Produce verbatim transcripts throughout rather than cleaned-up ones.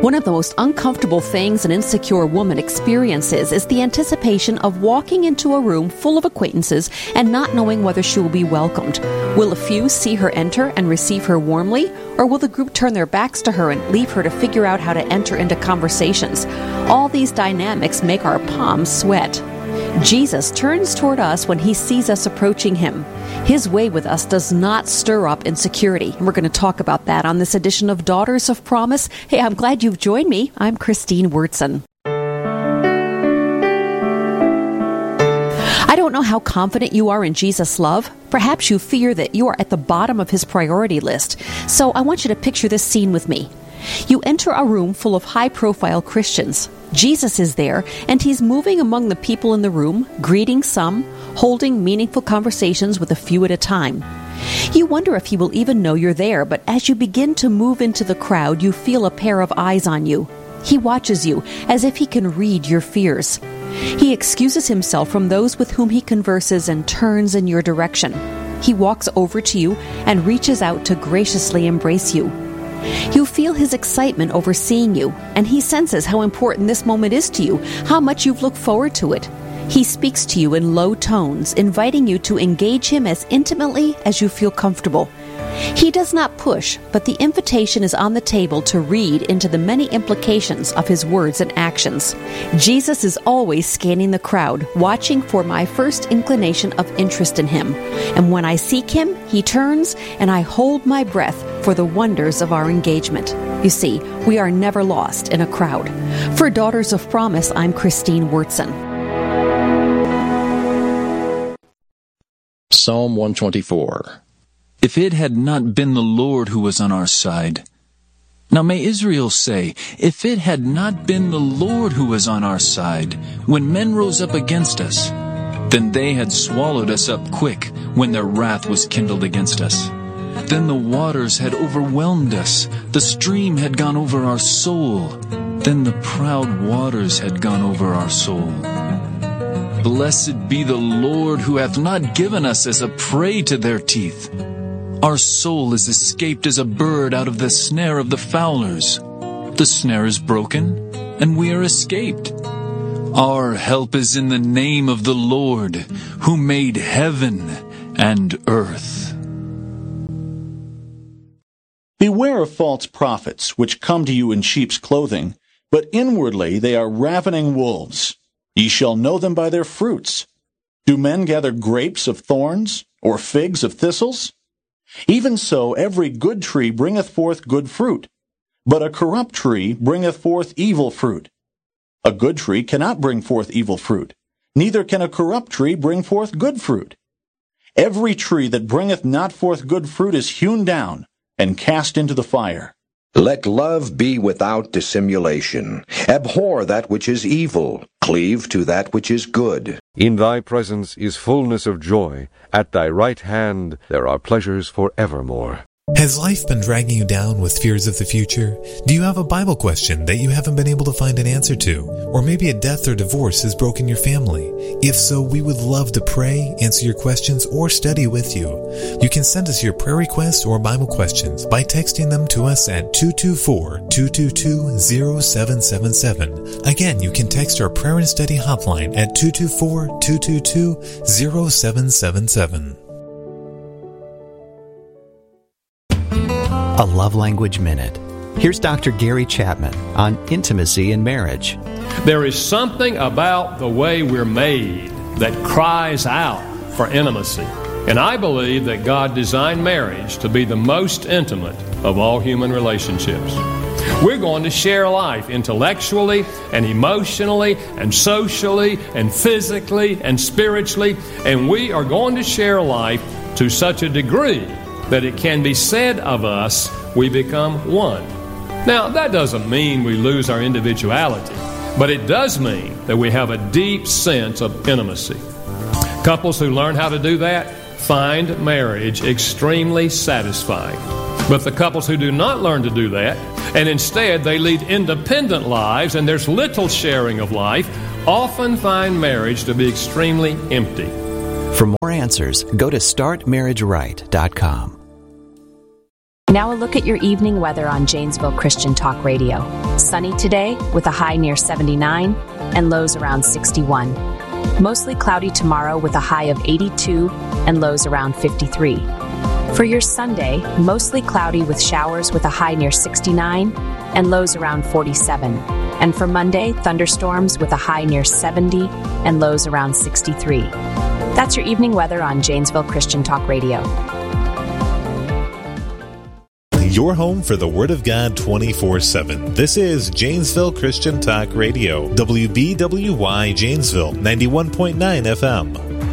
One of the most uncomfortable things an insecure woman experiences is the anticipation of walking into a room full of acquaintances and not knowing whether she will be welcomed. Will a few see her enter and receive her warmly, or will the group turn their backs to her and leave her to figure out how to enter into conversations? All these dynamics make our palms sweat. Jesus turns toward us when he sees us approaching him. His way with us does not stir up insecurity. And we're going to talk about that on this edition of Daughters of Promise. Hey, I'm glad you've joined me. I'm Christine Wurtson. I don't know how confident you are in Jesus' love. Perhaps you fear that you are at the bottom of his priority list. So I want you to picture this scene with me. You enter a room full of high-profile Christians. Jesus is there, and he's moving among the people in the room, greeting some, holding meaningful conversations with a few at a time. You wonder if he will even know you're there, but as you begin to move into the crowd, you feel a pair of eyes on you. He watches you as if he can read your fears. He excuses himself from those with whom he converses and turns in your direction. He walks over to you and reaches out to graciously embrace you. You feel his excitement over seeing you, and he senses how important this moment is to you, how much you've looked forward to it. He speaks to you in low tones, inviting you to engage him as intimately as you feel comfortable. He does not push, but the invitation is on the table to read into the many implications of his words and actions. Jesus is always scanning the crowd, watching for my first inclination of interest in him. And when I seek him, he turns, and I hold my breath for the wonders of our engagement. You see, we are never lost in a crowd. For Daughters of Promise, I'm Christine Wurtson. Psalm one twenty-four. If it had not been the Lord who was on our side. Now may Israel say, if it had not been the Lord who was on our side, when men rose up against us, then they had swallowed us up quick when their wrath was kindled against us. Then the waters had overwhelmed us, the stream had gone over our soul, then the proud waters had gone over our soul. Blessed be the Lord who hath not given us as a prey to their teeth. Our soul is escaped as a bird out of the snare of the fowlers. The snare is broken, and we are escaped. Our help is in the name of the Lord, who made heaven and earth. Beware of false prophets, which come to you in sheep's clothing, but inwardly they are ravening wolves. Ye shall know them by their fruits. Do men gather grapes of thorns, or figs of thistles? Even so every good tree bringeth forth good fruit, but a corrupt tree bringeth forth evil fruit. A good tree cannot bring forth evil fruit, neither can a corrupt tree bring forth good fruit. Every tree that bringeth not forth good fruit is hewn down, and cast into the fire. Let love be without dissimulation. Abhor that which is evil. Cleave to that which is good. In thy presence is fullness of joy. At thy right hand there are pleasures forevermore. Has life been dragging you down with fears of the future? Do you have a Bible question that you haven't been able to find an answer to? Or maybe a death or divorce has broken your family? If so, we would love to pray, answer your questions, or study with you. You can send us your prayer requests or Bible questions by texting them to us at two two four, two two two, zero seven seven seven. Again, you can text our prayer and study hotline at two two four, two two two, zero seven seven seven. A Love Language Minute. Here's Doctor Gary Chapman on intimacy in marriage. There is something about the way we're made that cries out for intimacy. And I believe that God designed marriage to be the most intimate of all human relationships. We're going to share life intellectually and emotionally and socially and physically and spiritually. And we are going to share life to such a degree that it can be said of us, we become one. Now, that doesn't mean we lose our individuality, but it does mean that we have a deep sense of intimacy. Couples who learn how to do that find marriage extremely satisfying. But the couples who do not learn to do that, and instead they lead independent lives and there's little sharing of life, often find marriage to be extremely empty. For more answers, go to start marriage right dot com. Now a look at your evening weather on Janesville Christian Talk Radio. Sunny today with a high near seventy-nine and lows around sixty-one. Mostly cloudy tomorrow with a high of eighty-two and lows around fifty-three. For your Sunday, mostly cloudy with showers with a high near sixty-nine and lows around forty-seven. And for Monday, thunderstorms with a high near seventy and lows around sixty-three. That's your evening weather on Janesville Christian Talk Radio. Your home for the Word of God twenty-four seven. This is Janesville Christian Talk Radio, W B W Y Janesville, ninety-one point nine F M.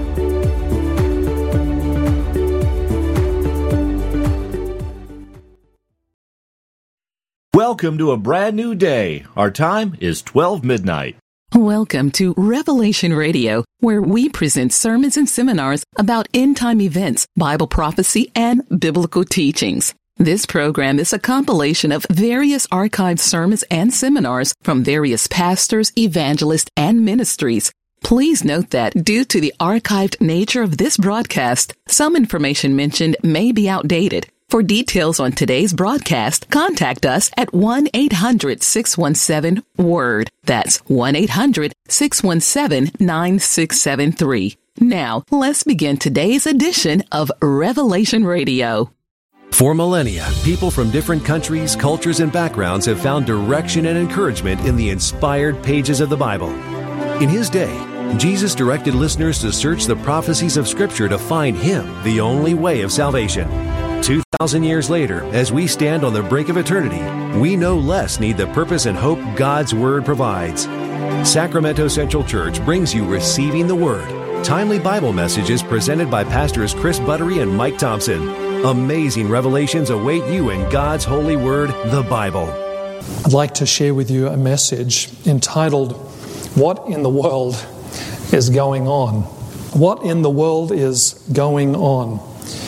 Welcome to a brand new day. Our time is twelve midnight. Welcome to Revelation Radio, where we present sermons and seminars about end-time events, Bible prophecy, and biblical teachings. This program is a compilation of various archived sermons and seminars from various pastors, evangelists, and ministries. Please note that due to the archived nature of this broadcast, some information mentioned may be outdated. For details on today's broadcast, contact us at one eight hundred six one seven WORD. That's one eight hundred six one seven nine six seven three. Now, let's begin today's edition of Revelation Radio. For millennia, people from different countries, cultures, and backgrounds have found direction and encouragement in the inspired pages of the Bible. In His day, Jesus directed listeners to search the prophecies of Scripture to find Him, the only way of salvation. Two thousand years later, as we stand on the brink of eternity, we no less need the purpose and hope God's Word provides. Sacramento Central Church brings you Receiving the Word, timely Bible messages presented by Pastors Chris Buttery and Mike Thompson. Amazing revelations await you in God's holy word, the Bible. I'd like to share with you a message entitled, What in the World is Going On? What in the World is Going On?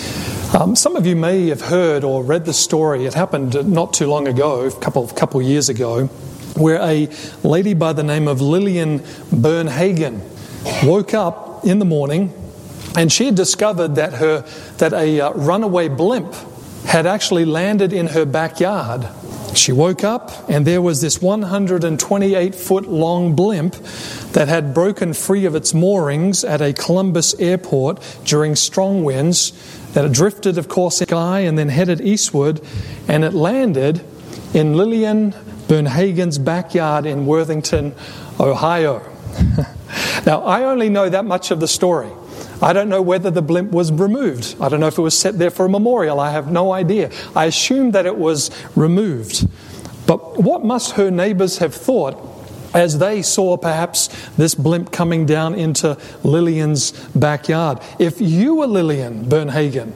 Um, some of you may have heard or read the story. It happened not too long ago, a couple of couple years ago, where a lady by the name of Lillian Bernhagen woke up in the morning and she had discovered that her that a uh, runaway blimp had actually landed in her backyard. She woke up and there was this one hundred twenty-eight foot long blimp that had broken free of its moorings at a Columbus airport during strong winds. That it drifted, of course, in the sky and then headed eastward, and it landed in Lillian Bernhagen's backyard in Worthington, Ohio. Now, I only know that much of the story. I don't know whether the blimp was removed. I don't know if it was set there for a memorial. I have no idea. I assume that it was removed. But what must her neighbors have thought as they saw perhaps this blimp coming down into Lillian's backyard? If you were Lillian Bernhagen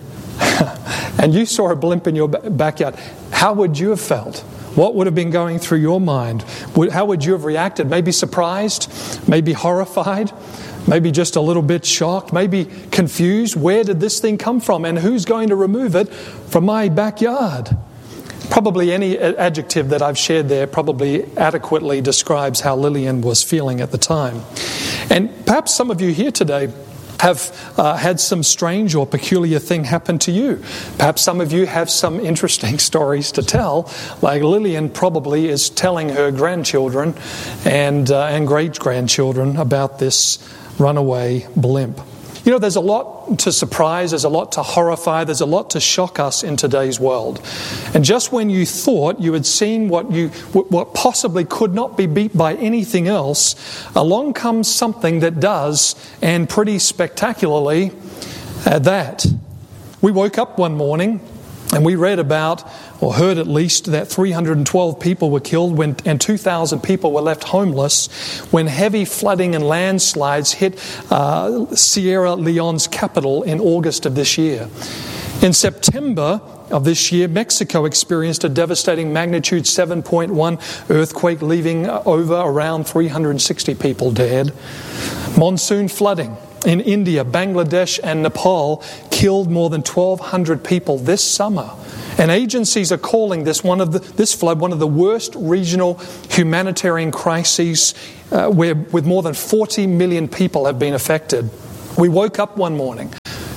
and you saw a blimp in your backyard, how would you have felt? What would have been going through your mind? How would you have reacted? Maybe surprised? Maybe horrified? Maybe just a little bit shocked? Maybe confused? Where did this thing come from? And who's going to remove it from my backyard? Probably any adjective that I've shared there probably adequately describes how Lillian was feeling at the time. And perhaps some of you here today have uh, had some strange or peculiar thing happen to you. Perhaps some of you have some interesting stories to tell, like Lillian probably is telling her grandchildren and, uh, and great-grandchildren about this runaway blimp. You know, there's a lot to surprise, there's a lot to horrify, there's a lot to shock us in today's world. And just when you thought you had seen what you what possibly could not be beat by anything else, along comes something that does, and pretty spectacularly at that. We woke up one morning and we read about, or heard at least, that three hundred twelve people were killed when, and two thousand people were left homeless when heavy flooding and landslides hit uh, Sierra Leone's capital in August of this year. In September of this year, Mexico experienced a devastating magnitude seven point one earthquake, leaving over around three hundred sixty people dead. Monsoon flooding in India, Bangladesh, and Nepal killed more than twelve hundred people this summer. And agencies are calling this one of the, this flood one of the worst regional humanitarian crises, uh, where with more than forty million people have been affected. We woke up one morning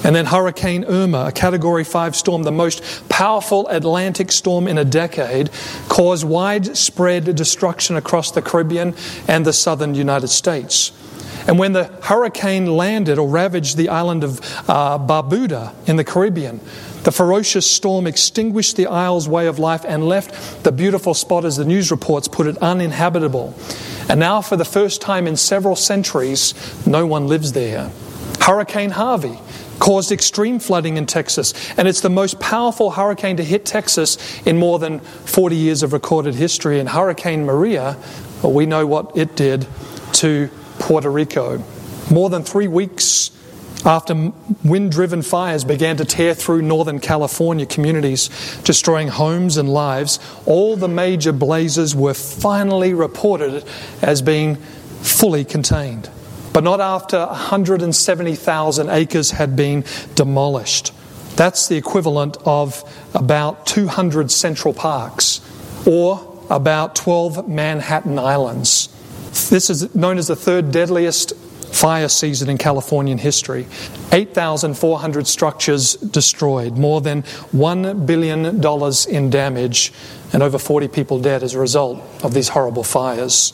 And then Hurricane Irma, a Category five storm, the most powerful Atlantic storm in a decade, caused widespread destruction across the Caribbean and the southern United States. And when the hurricane landed or ravaged the island of uh, Barbuda in the Caribbean, the ferocious storm extinguished the isle's way of life and left the beautiful spot, as the news reports put it, uninhabitable. And now, for the first time in several centuries, no one lives there. Hurricane Harvey caused extreme flooding in Texas, and it's the most powerful hurricane to hit Texas in more than forty years of recorded history. And Hurricane Maria, well, we know what it did to Puerto Rico. More than three weeks after wind-driven fires began to tear through Northern California communities, destroying homes and lives, all the major blazes were finally reported as being fully contained. But not after one hundred seventy thousand acres had been demolished. That's the equivalent of about two hundred Central Parks, or about twelve Manhattan Islands. This is known as the third deadliest fire season in Californian history. eight thousand four hundred structures destroyed, more than one billion dollars in damage, and over forty people dead as a result of these horrible fires.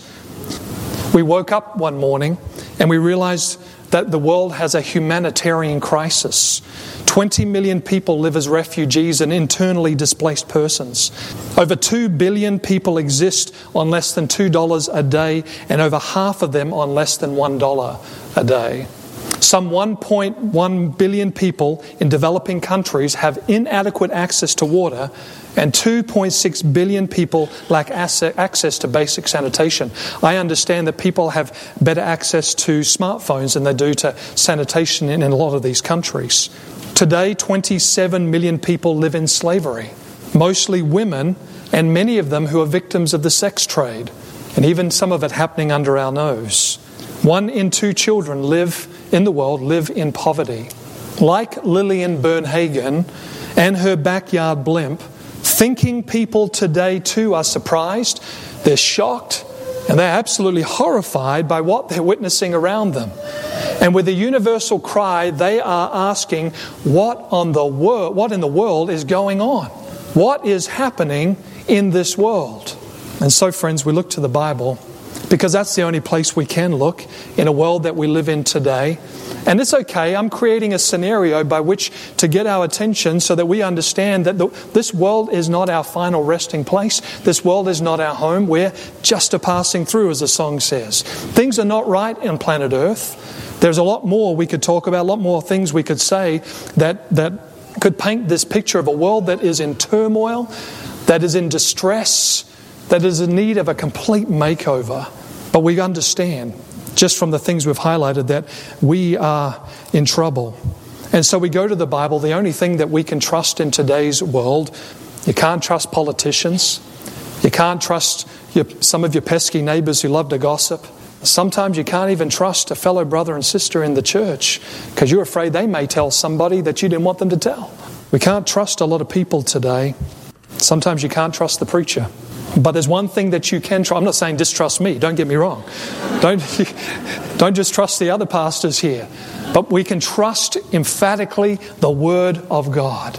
We woke up one morning and we realized that the world has a humanitarian crisis. twenty million people live as refugees and internally displaced persons. Over two billion people exist on less than two dollars a day, and over half of them on less than one dollar a day. Some one point one billion people in developing countries have inadequate access to water, and two point six billion people lack access to basic sanitation. I understand that people have better access to smartphones than they do to sanitation in a lot of these countries. Today, twenty-seven million people live in slavery, mostly women, and many of them who are victims of the sex trade, and even some of it happening under our nose. One in two children live in the world live in poverty. Like Lillian Bernhagen and her backyard blimp, thinking people today too are surprised, they're shocked, and they're absolutely horrified by what they're witnessing around them. And with a universal cry, they are asking, what on the wor- what in the world is going on? What is happening in this world? And so, friends, we look to the Bible, because that's the only place we can look in a world that we live in today. And it's okay, I'm creating a scenario by which to get our attention so that we understand that the, this world is not our final resting place. This world is not our home. We're just a passing through, as the song says. Things are not right on planet Earth. There's a lot more we could talk about, a lot more things we could say that, that could paint this picture of a world that is in turmoil, that is in distress, that is in need of a complete makeover. But we understand, just from the things we've highlighted, that we are in trouble. And so we go to the Bible, the only thing that we can trust in today's world. You can't trust politicians. You can't trust your, some of your pesky neighbors who love to gossip. Sometimes you can't even trust a fellow brother and sister in the church because you're afraid they may tell somebody that you didn't want them to tell. We can't trust a lot of people today. Sometimes you can't trust the preacher. But there's one thing that you can trust. I'm not saying distrust me, don't get me wrong. Don't, don't just trust the other pastors here. But we can trust emphatically the Word of God.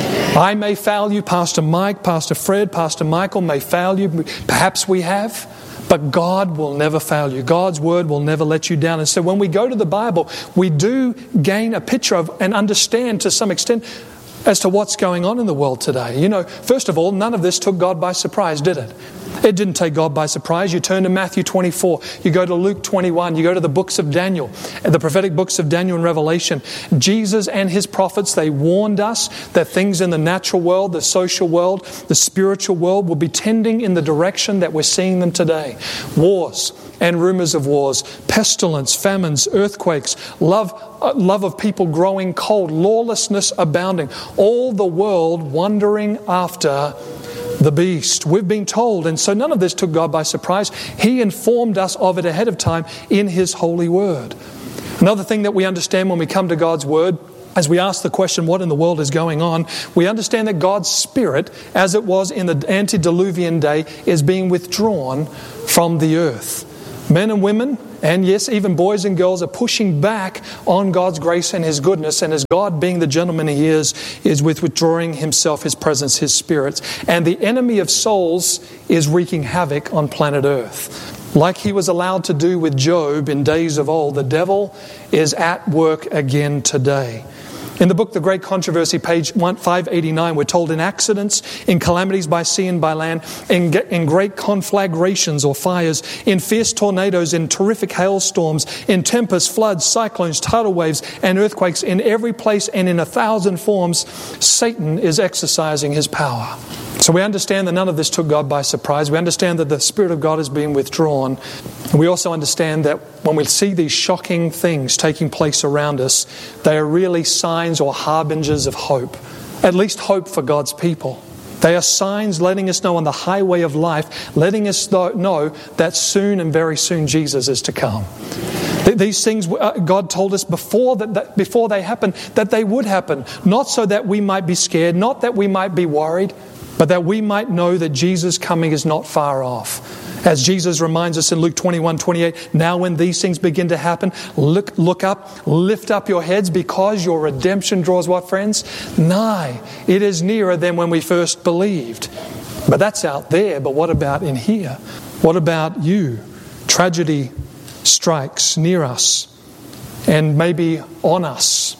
I may fail you, Pastor Mike, Pastor Fred, Pastor Michael may fail you. Perhaps we have. But God will never fail you. God's Word will never let you down. And so when we go to the Bible, we do gain a picture of and understand to some extent as to what's going on in the world today. You know, first of all, none of this took God by surprise, did it? It didn't take God by surprise. You turn to Matthew twenty-four, you go to Luke twenty-one, you go to the books of Daniel, the prophetic books of Daniel and Revelation. Jesus and his prophets, they warned us that things in the natural world, the social world, the spiritual world will be tending in the direction that we're seeing them today. Wars and rumors of wars, pestilence, famines, earthquakes, love, uh, love of people growing cold, lawlessness abounding, all the world wandering after the beast. We've been told, and so none of this took God by surprise. He informed us of it ahead of time in His holy word. Another thing that we understand when we come to God's word, as we ask the question, what in the world is going on, we understand that God's Spirit, as it was in the antediluvian day, is being withdrawn from the earth. Men and women and yes, even boys and girls are pushing back on God's grace and His goodness. And as God, being the gentleman He is, is with withdrawing Himself, His presence, His Spirit. And the enemy of souls is wreaking havoc on planet Earth. Like he was allowed to do with Job in days of old, the devil is at work again today. In the book The Great Controversy, page five eighty-nine, we're told in accidents, in calamities by sea and by land, in, in great conflagrations or fires, in fierce tornadoes, in terrific hailstorms, in tempests, floods, cyclones, tidal waves, and earthquakes, in every place and in a thousand forms, Satan is exercising his power. So we understand that none of this took God by surprise. We understand that the Spirit of God is being withdrawn. And we also understand that when we see these shocking things taking place around us, they are really signs or harbingers of hope. At least hope for God's people. They are signs letting us know on the highway of life, letting us know that soon and very soon Jesus is to come. These things God told us before that before they happen, that they would happen. Not so that we might be scared, not that we might be worried, but that we might know that Jesus' coming is not far off. As Jesus reminds us in Luke twenty-one twenty-eight, now when these things begin to happen, look, look up, lift up your heads, because your redemption draws what, friends? Nigh. It is nearer than when we first believed. But that's out there. But what about in here? What about you? Tragedy strikes near us and maybe on us.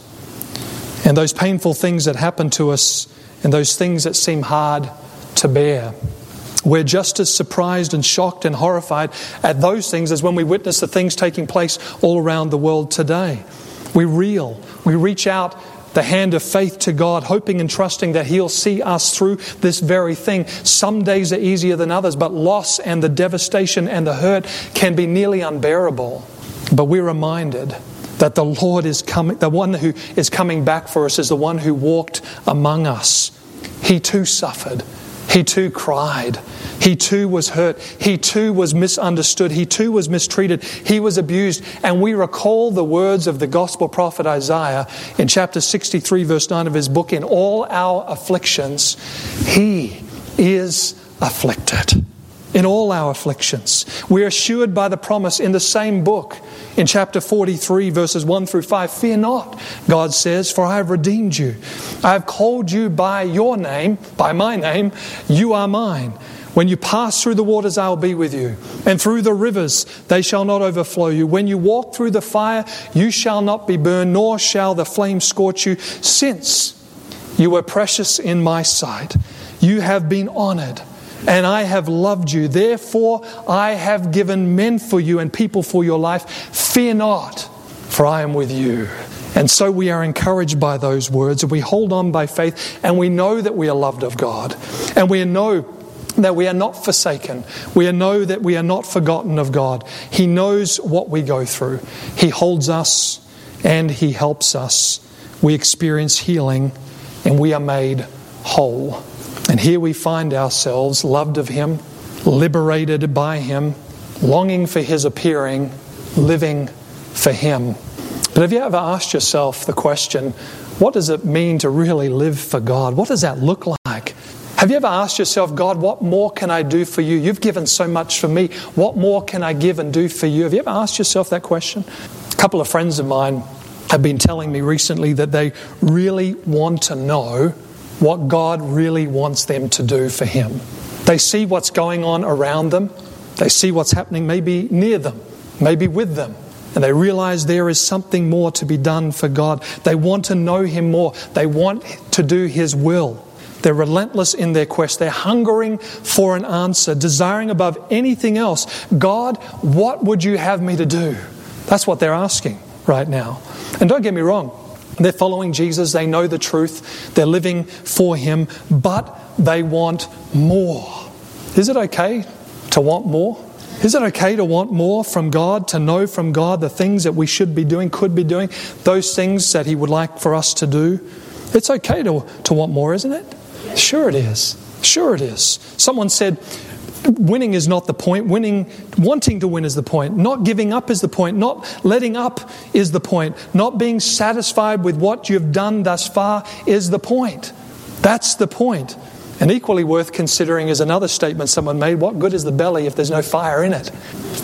And those painful things that happen to us and those things that seem hard to bear. We're just as surprised and shocked and horrified at those things as when we witness the things taking place all around the world today. We reel. We reach out the hand of faith to God, hoping and trusting that He'll see us through this very thing. Some days are easier than others, but loss and the devastation and the hurt can be nearly unbearable. But we're reminded that the Lord is coming, the one who is coming back for us is the one who walked among us. He too suffered. He too cried. He too was hurt. He too was misunderstood. He too was mistreated. He was abused. And we recall the words of the gospel prophet Isaiah in chapter sixty-three, verse nine of his book, in all our afflictions, He is afflicted. In all our afflictions. We are assured by the promise in the same book, in chapter forty-three, verses one through five, fear not, God says, for I have redeemed you. I have called you by your name, by my name, you are mine. When you pass through the waters, I will be with you. And through the rivers, they shall not overflow you. When you walk through the fire, you shall not be burned, nor shall the flame scorch you. Since you were precious in my sight, you have been honored. And I have loved you. Therefore, I have given men for you and people for your life. Fear not, for I am with you. And so we are encouraged by those words, and we hold on by faith, and we know that we are loved of God. And we know that we are not forsaken. We know that we are not forgotten of God. He knows what we go through. He holds us and He helps us. We experience healing and we are made whole. And here we find ourselves loved of Him, liberated by Him, longing for His appearing, living for Him. But have you ever asked yourself the question, what does it mean to really live for God? What does that look like? Have you ever asked yourself, God, what more can I do for you? You've given so much for me. What more can I give and do for you? Have you ever asked yourself that question? A couple of friends of mine have been telling me recently that they really want to know what God really wants them to do for Him. They see what's going on around them. They see what's happening maybe near them, maybe with them. And they realize there is something more to be done for God. They want to know Him more. They want to do His will. They're relentless in their quest. They're hungering for an answer, desiring above anything else, God, what would you have me to do? That's what they're asking right now. And don't get me wrong, they're following Jesus, they know the truth, they're living for Him, but they want more. Is it okay to want more? Is it okay to want more from God, to know from God the things that we should be doing, could be doing, those things that He would like for us to do? It's okay to, to want more, isn't it? Sure it is. Sure it is. Someone said, winning is not the point. Winning, wanting to win is the point. Not giving up is the point. Not letting up is the point. Not being satisfied with what you've done thus far is the point. That's the point. And equally worth considering is another statement someone made. What good is the belly if there's no fire in it?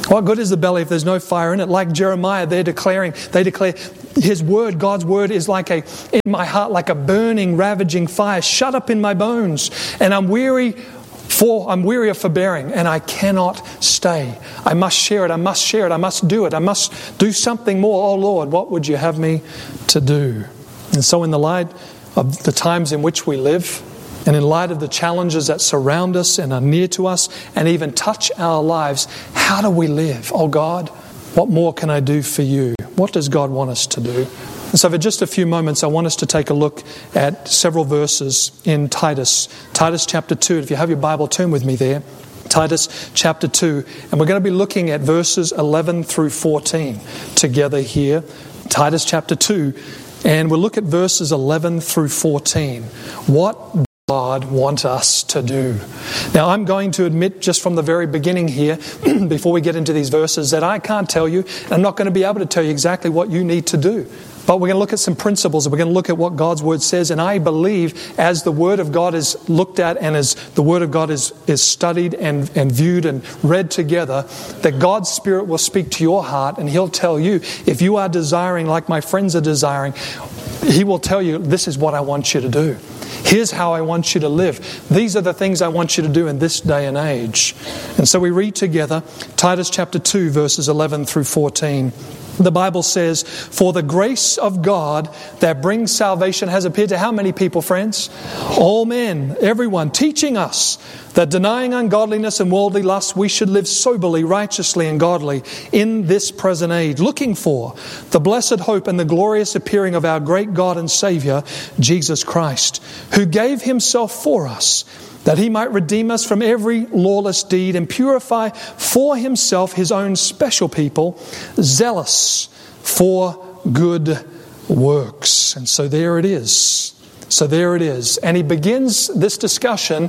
What good is the belly if there's no fire in it? Like Jeremiah, they're declaring, they declare His word, God's word is like a, in my heart, like a burning, ravaging fire, shut up in my bones. And I'm weary for, I'm weary of forbearing, and I cannot stay. I must share it, I must share it, I must do it, I must do something more. Oh Lord, what would you have me to do? And so in the light of the times in which we live, and in light of the challenges that surround us and are near to us and even touch our lives, how do we live? Oh God, what more can I do for you? What does God want us to do? And so for just a few moments, I want us to take a look at several verses in Titus. Titus chapter two. If you have your Bible, turn with me there. Titus chapter two. And we're going to be looking at verses eleven through fourteen together here. Titus chapter two. And we'll look at verses eleven through fourteen. What God wants us to do. Now, I'm going to admit just from the very beginning here, before we get into these verses, that I can't tell you, and I'm not going to be able to tell you exactly what you need to do. But we're going to look at some principles, and we're going to look at what God's Word says, and I believe as the Word of God is looked at and as the Word of God is, is studied and, and viewed and read together, that God's Spirit will speak to your heart, and He'll tell you, if you are desiring like my friends are desiring, He will tell you, this is what I want you to do. Here's how I want you to live. These are the things I want you to do in this day and age. And so we read together Titus chapter two, verses eleven through fourteen. The Bible says, for the grace of God that brings salvation has appeared to how many people, friends? All men, everyone, teaching us that denying ungodliness and worldly lust, we should live soberly, righteously, and godly in this present age, looking for the blessed hope and the glorious appearing of our great God and Saviour, Jesus Christ, who gave Himself for us, that He might redeem us from every lawless deed and purify for Himself His own special people, zealous for good works. And so there it is. So there it is. And he begins this discussion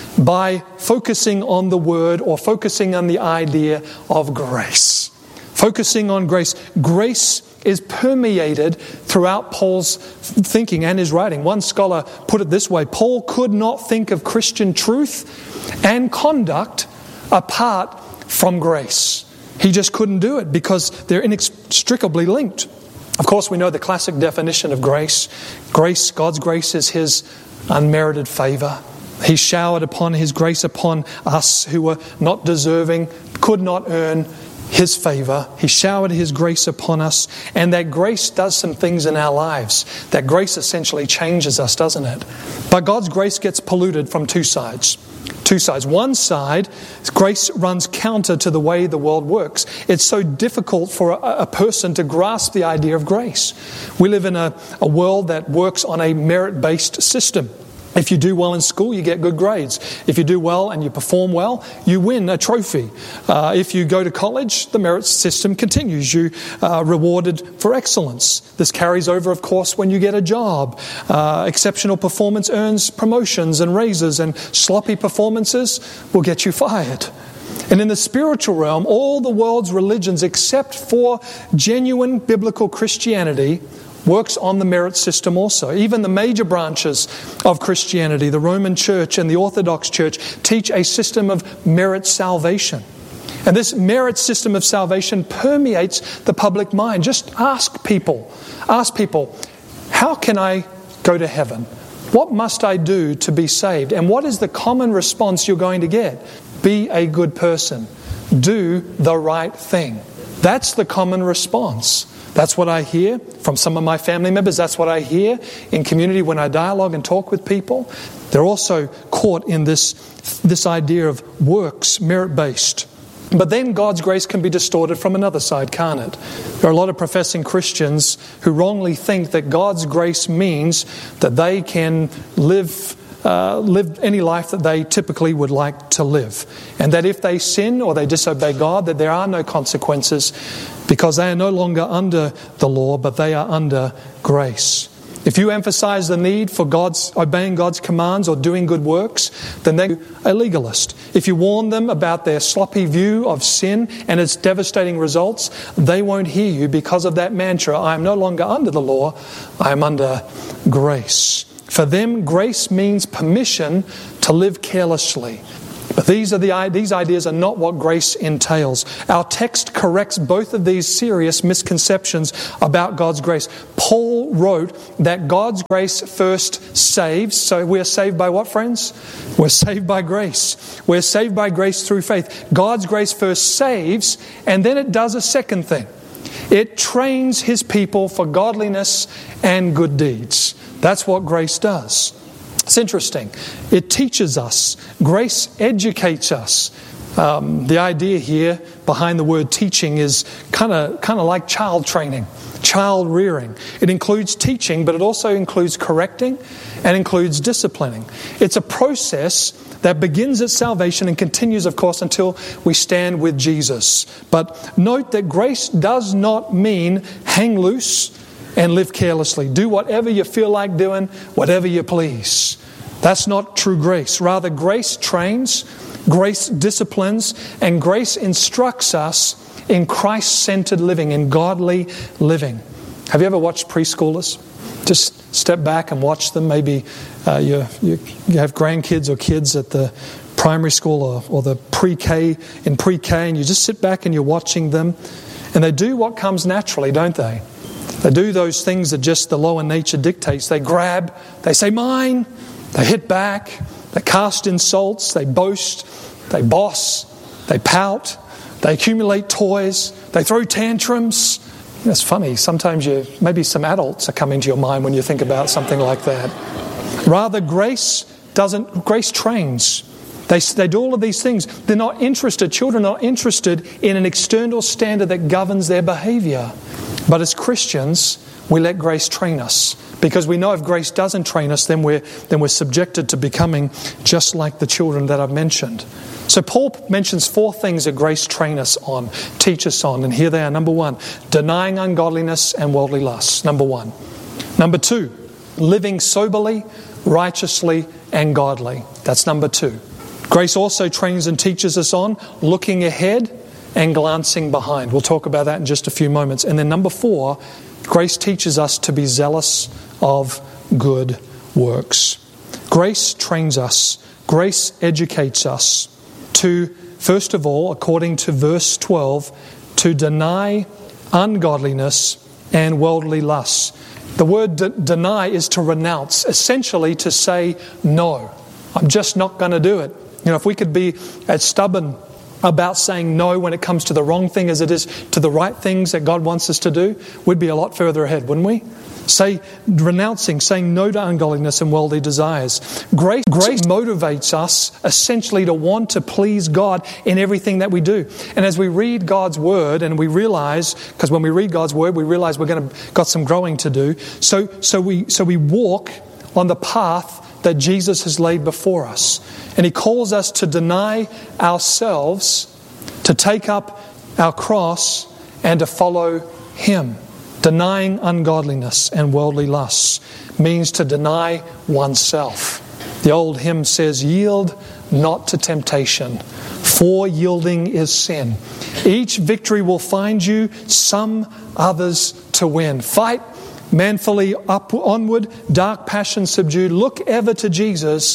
by focusing on the word or focusing on the idea of grace. Focusing on grace. Grace is permeated throughout Paul's thinking and his writing. One scholar put it this way: Paul could not think of Christian truth and conduct apart from grace. He just couldn't do it because they're inextricably linked. Of course, we know the classic definition of grace. Grace, God's grace, is His unmerited favour. He showered upon His grace upon us who were not deserving, could not earn His favour. He showered His grace upon us, and that grace does some things in our lives. That grace essentially changes us, doesn't it? But God's grace gets polluted from two sides. Two sides. One side, grace runs counter to the way the world works. It's so difficult for a, a person to grasp the idea of grace. We live in a, a world that works on a merit-based system. If you do well in school, you get good grades. If you do well and you perform well, you win a trophy. Uh, if you go to college, the merit system continues. You are rewarded for excellence. This carries over, of course, when you get a job. Uh, exceptional performance earns promotions and raises, and sloppy performances will get you fired. And in the spiritual realm, all the world's religions, except for genuine biblical Christianity, works on the merit system also. Even the major branches of Christianity, the Roman Church and the Orthodox Church, teach a system of merit salvation. And this merit system of salvation permeates the public mind. Just ask people, ask people, how can I go to heaven? What must I do to be saved? And what is the common response you're going to get? Be a good person. Do the right thing. That's the common response. That's what I hear from some of my family members. That's what I hear in community when I dialogue and talk with people. They're also caught in this, this idea of works, merit-based. But then God's grace can be distorted from another side, can't it? There are a lot of professing Christians who wrongly think that God's grace means that they can live Uh, live any life that they typically would like to live. And that if they sin or they disobey God, that there are no consequences because they are no longer under the law, but they are under grace. If you emphasize the need for God's obeying God's commands or doing good works, then they're a legalist. If you warn them about their sloppy view of sin and its devastating results, they won't hear you because of that mantra, I am no longer under the law, I am under grace. For them, grace means permission to live carelessly. But these are the these ideas are not what grace entails. Our text corrects both of these serious misconceptions about God's grace. Paul wrote that God's grace first saves. So we're saved by what, friends? We're saved by grace. We're saved by grace through faith. God's grace first saves, and then it does a second thing. It trains His people for godliness and good deeds. That's what grace does. It's interesting. It teaches us. Grace educates us. Um, the idea here behind the word teaching is kind of kind of like child training, child rearing. It includes teaching, but it also includes correcting and includes disciplining. It's a process that begins at salvation and continues, of course, until we stand with Jesus. But note that grace does not mean hang loose and live carelessly. Do whatever you feel like doing, whatever you please. That's not true grace. Rather, grace trains, grace disciplines, and grace instructs us in Christ-centered living, in godly living. Have you ever watched preschoolers? Just step back and watch them. Maybe uh, you, you you have grandkids or kids at the primary school or, or the pre-K, in pre-K, and you just sit back and you're watching them. And they do what comes naturally, don't they? They do those things that just the lower nature dictates. They grab, they say, mine. They hit back, they cast insults, they boast, they boss, they pout, they accumulate toys, they throw tantrums. It's funny, sometimes you, maybe some adults are coming to your mind when you think about something like that. Rather, grace doesn't, grace trains. They, they do all of these things. They're not interested, children are not interested in an external standard that governs their behavior. But as Christians, we let grace train us. Because we know if grace doesn't train us, then we're, then we're subjected to becoming just like the children that I've mentioned. So Paul mentions four things that grace train us on, teach us on. And here they are. Number one, denying ungodliness and worldly lusts. Number one. Number two, living soberly, righteously, and godly. That's number two. Grace also trains and teaches us on looking ahead and glancing behind. We'll talk about that in just a few moments. And then number four, grace teaches us to be zealous of good works. Grace trains us. Grace educates us to, first of all, according to verse twelve, to deny ungodliness and worldly lusts. The word de- deny is to renounce, essentially to say no. I'm just not going to do it. You know, if we could be as stubborn about saying no when it comes to the wrong thing as it is to the right things that God wants us to do, we'd be a lot further ahead, wouldn't we? Say, renouncing, saying no to ungodliness and worldly desires. Grace, grace motivates us essentially to want to please God in everything that we do. And as we read God's Word, and we realize, because when we read God's Word, we realize we're going to got some growing to do. So, so we, so we walk on the path that Jesus has laid before us. And He calls us to deny ourselves, to take up our cross, and to follow Him. Denying ungodliness and worldly lusts means to deny oneself. The old hymn says, yield not to temptation, for yielding is sin. Each victory will find you some others to win. Fight manfully up onward, dark passion subdued. Look ever to Jesus.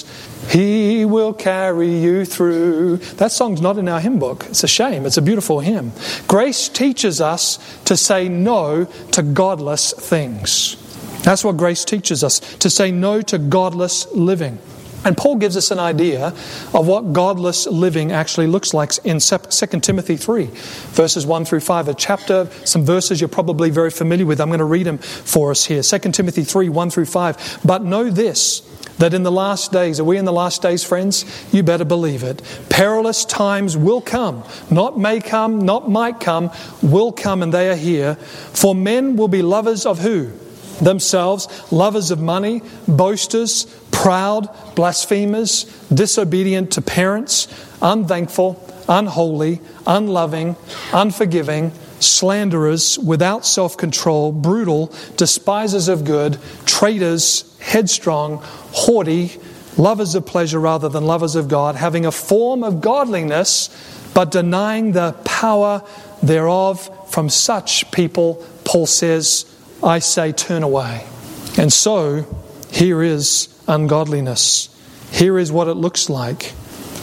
He will carry you through. That song's not in our hymn book. It's a shame. It's a beautiful hymn. Grace teaches us to say no to godless things. That's what grace teaches us, to say no to godless living. And Paul gives us an idea of what godless living actually looks like in Second Timothy three, verses one through five, a chapter, some verses you're probably very familiar with. I'm going to read them for us here. Second Timothy three, one through five. But know this, that in the last days, are we in the last days, friends? You better believe it. Perilous times will come. Not may come, not might come, will come, and they are here. For men will be lovers of who? Themselves, lovers of money, boasters, proud, blasphemers, disobedient to parents, unthankful, unholy, unloving, unforgiving, slanderers, without self-control, brutal, despisers of good, traitors, headstrong, haughty, lovers of pleasure rather than lovers of God, having a form of godliness, but denying the power thereof. From such people, Paul says, I say, turn away. And so, here is ungodliness. Here is what it looks like.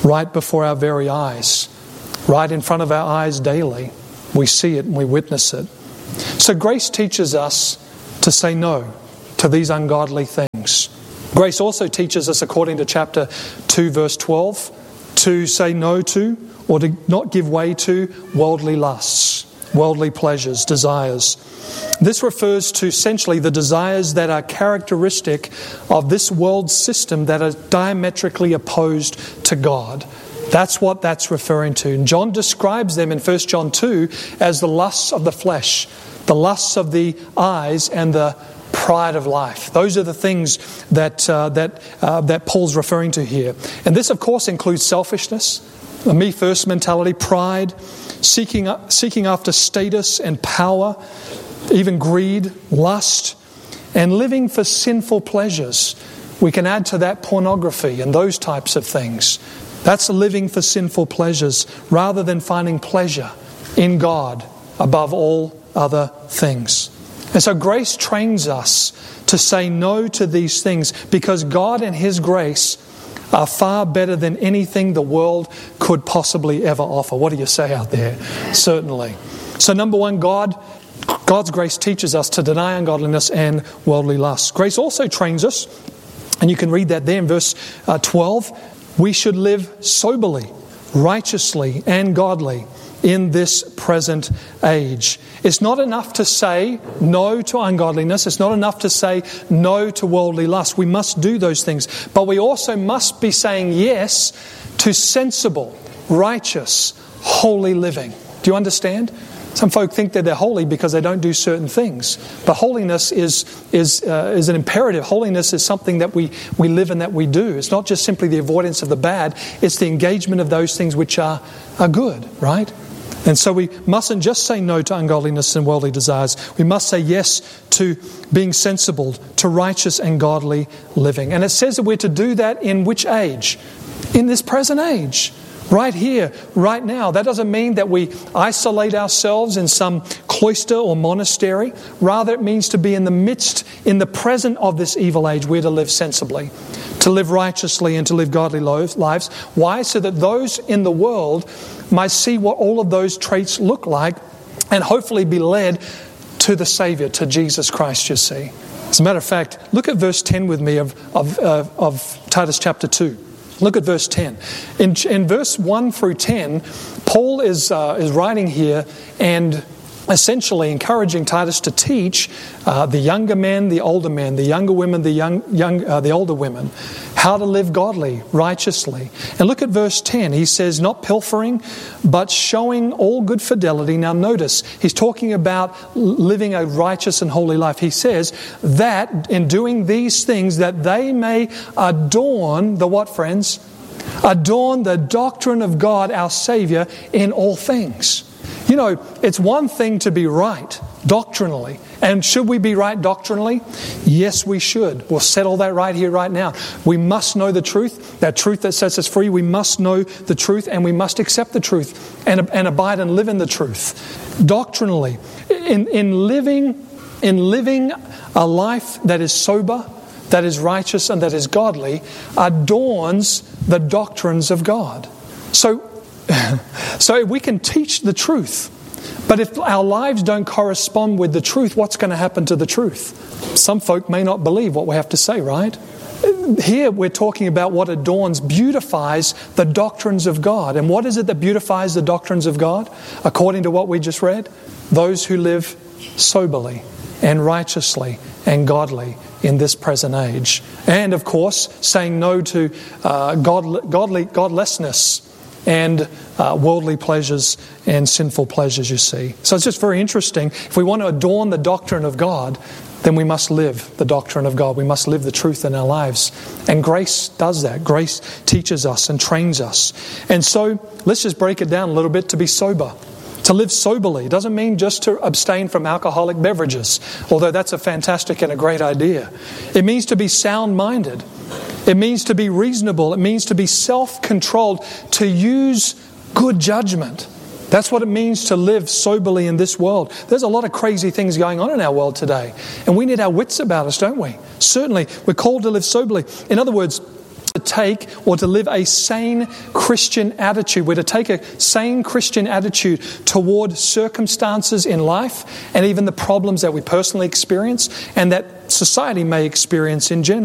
right before our very eyes, right in front of our eyes daily. We see it and we witness it. So grace teaches us to say no to these ungodly things. Grace also teaches us, according to chapter two, verse twelve, to say no to or to not give way to worldly lusts, worldly pleasures, desires. This refers to essentially the desires that are characteristic of this world system that are diametrically opposed to God. That's what that's referring to. And John describes them in First John two as the lusts of the flesh, the lusts of the eyes, and the pride of life. Those are the things that uh, that uh, that Paul's referring to here. And this, of course, includes selfishness, a me-first mentality, pride, seeking seeking after status and power, even greed, lust, and living for sinful pleasures. We can add to that pornography and those types of things. That's living for sinful pleasures rather than finding pleasure in God above all other things. And so grace trains us to say no to these things because God and His grace are far better than anything the world could possibly ever offer. What do you say out there? Certainly. So number one, God, God's grace teaches us to deny ungodliness and worldly lusts. Grace also trains us, and you can read that there in verse uh, twelve, we should live soberly, righteously, and godly in this present age. It's not enough to say no to ungodliness. It's not enough to say no to worldly lust. We must do those things. But we also must be saying yes to sensible, righteous, holy living. Do you understand? Some folk think that they're holy because they don't do certain things. But holiness is is uh, is an imperative. Holiness is something that we, we live and that we do. It's not just simply the avoidance of the bad. It's the engagement of those things which are, are good, right? And so we mustn't just say no to ungodliness and worldly desires. We must say yes to being sensible, to righteous and godly living. And it says that we're to do that in which age? In this present age. Right here, right now. That doesn't mean that we isolate ourselves in some cloister or monastery. Rather, it means to be in the midst, in the present of this evil age. We're to live sensibly, to live righteously and to live godly lives. Why? So that those in the world might see what all of those traits look like and hopefully be led to the Savior, to Jesus Christ, you see. As a matter of fact, look at verse ten with me of, of, uh, of Titus chapter two. Look at verse ten. In, in verse one through ten, Paul is uh, is writing here and essentially encouraging Titus to teach uh, the younger men, the older men, the younger women, the young young uh, the older women, how to live godly, righteously. And look at verse ten. He says, not pilfering, but showing all good fidelity. Now notice, he's talking about living a righteous and holy life. He says that in doing these things, that they may adorn the what, friends? Adorn the doctrine of God, our Savior, in all things. You know, it's one thing to be right doctrinally. And should we be right doctrinally? Yes, we should. We'll settle that right here, right now. We must know the truth, that truth that sets us free. We must know the truth and we must accept the truth and, and abide and live in the truth. Doctrinally, in, in living, in living a life that is sober, that is righteous and that is godly, adorns the doctrines of God. So, so we can teach the truth. But if our lives don't correspond with the truth, what's going to happen to the truth? Some folk may not believe what we have to say, right? Here we're talking about what adorns, beautifies the doctrines of God. And what is it that beautifies the doctrines of God? According to what we just read, those who live soberly and righteously and godly in this present age. And of course, saying no to uh, god, godly, godlessness and uh, worldly pleasures and sinful pleasures, you see. So it's just very interesting. If we want to adorn the doctrine of God, then we must live the doctrine of God. We must live the truth in our lives. And grace does that. Grace teaches us and trains us. And so let's just break it down a little bit to be sober. To live soberly doesn't mean just to abstain from alcoholic beverages, although that's a fantastic and a great idea. It means to be sound-minded. It means to be reasonable. It means to be self-controlled, to use good judgment. That's what it means to live soberly in this world. There's a lot of crazy things going on in our world today, and we need our wits about us, don't we? Certainly, we're called to live soberly. In other words, take or to live a sane Christian attitude. We're to take a sane Christian attitude toward circumstances in life and even the problems that we personally experience and that society may experience in general.